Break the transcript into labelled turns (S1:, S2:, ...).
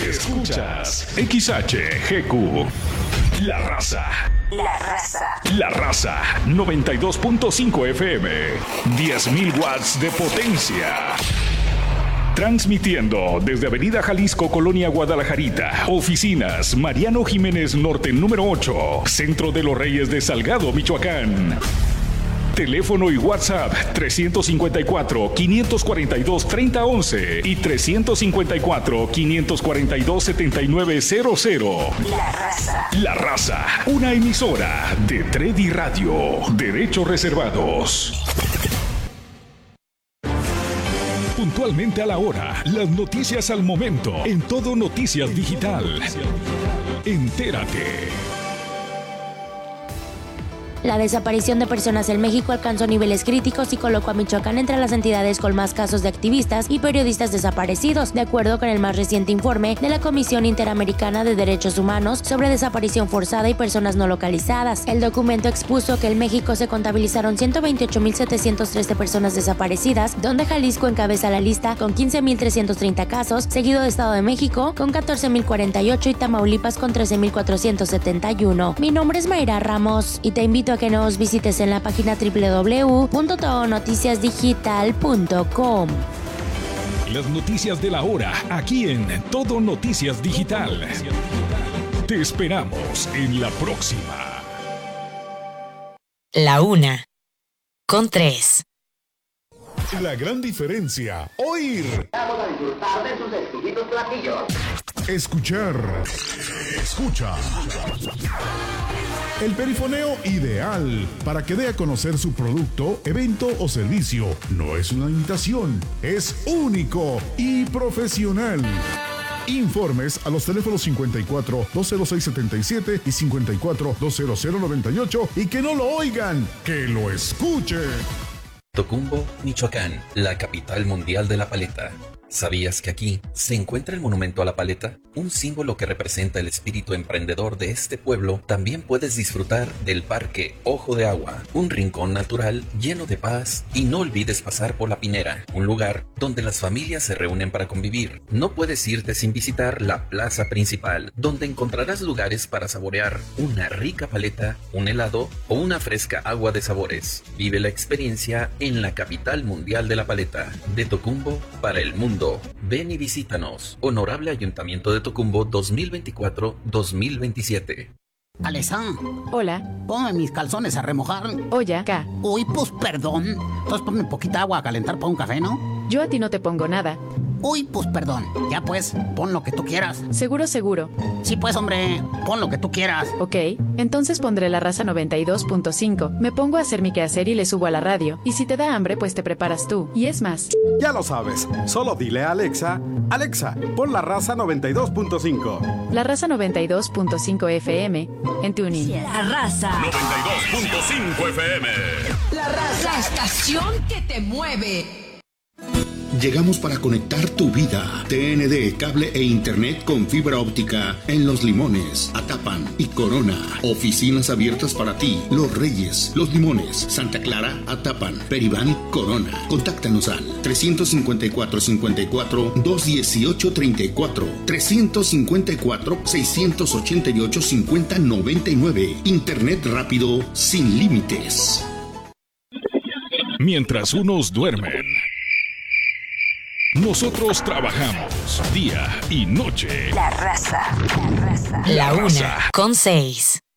S1: Escuchas XHGQ. La Raza.
S2: La Raza.
S1: La Raza 92.5 FM. 10.000 watts de potencia. Transmitiendo desde Avenida Jalisco, Colonia Guadalajarita. Oficinas Mariano Jiménez Norte número 8. Centro de los Reyes de Salgado, Michoacán. Teléfono y WhatsApp 354-542-3011 y 354-542-7900.
S2: La Raza.
S1: La Raza, una emisora de Tredi Radio. Derechos reservados. Puntualmente a la hora, las noticias al momento, en Todo Noticias Digital. Entérate.
S3: La desaparición de personas en México alcanzó niveles críticos y colocó a Michoacán entre las entidades con más casos de activistas y periodistas desaparecidos, de acuerdo con el más reciente informe de la Comisión Interamericana de Derechos Humanos sobre desaparición forzada y personas no localizadas. El documento expuso que en México se contabilizaron 128.713 personas desaparecidas, donde Jalisco encabeza la lista con 15.330 casos, seguido de Estado de México con 14.048 y Tamaulipas con 13.471. Mi nombre es Mayra Ramos y te invito a que nos visites en la página www.todonoticiasdigital.com.
S1: Las noticias de la hora, aquí en Todo Noticias Digital. Te esperamos en la próxima.
S4: La 1:3.
S5: La gran diferencia. Oír.
S6: Vamos a disfrutar de sus exquisitos platillos.
S5: Escuchar. Escucha. El perifoneo ideal para que dé a conocer su producto, evento o servicio. No es una imitación, es único y profesional. Informes a los teléfonos 54-206-77 y 54-200-98 y que no lo oigan, que lo escuchen.
S7: Tocumbo, Michoacán, la capital mundial de la paleta. ¿Sabías que aquí se encuentra el monumento a la paleta? Un símbolo que representa el espíritu emprendedor de este pueblo. También puedes disfrutar del Parque Ojo de Agua, un rincón natural lleno de paz, y no olvides pasar por La Pinera, un lugar donde las familias se reúnen para convivir. No puedes irte sin visitar la plaza principal, donde encontrarás lugares para saborear una rica paleta, un helado o una fresca agua de sabores. Vive la experiencia en la capital mundial de la paleta, de Tocumbo para el mundo. Ven y visítanos. Honorable Ayuntamiento de Tocumbo 2024-2027.
S8: Alexa.
S9: Hola.
S8: Ponme mis calzones a remojar.
S9: Oye, acá.
S8: Uy, pues perdón. Entonces ponme poquita agua a calentar para un café, ¿no?
S9: Yo a ti no te pongo nada.
S8: Uy, pues perdón. Ya pues, pon lo que tú quieras.
S9: Seguro, seguro.
S8: Sí, pues, hombre, pon lo que tú quieras.
S9: Ok, entonces pondré La Raza 92.5. Me pongo a hacer mi quehacer y le subo a la radio. Y si te da hambre, pues te preparas tú. Y es más.
S10: Ya lo sabes. Solo dile a Alexa, Alexa, pon La Raza 92.5.
S9: La Raza 92.5 FM en TuneIn.
S2: La Raza
S1: 92.5 FM.
S2: La Raza, la estación que te mueve.
S11: Llegamos para conectar tu vida. TND, cable e internet con fibra óptica en Los Limones, Atapan y Corona. Oficinas abiertas para ti. Los Reyes, Los Limones, Santa Clara, Atapan, Peribán, Corona. Contáctanos al 354-218-34, 354-688-5099. Internet rápido sin límites.
S1: Mientras unos duermen, nosotros trabajamos día y noche.
S2: La Raza. La Raza.
S4: La 1:6.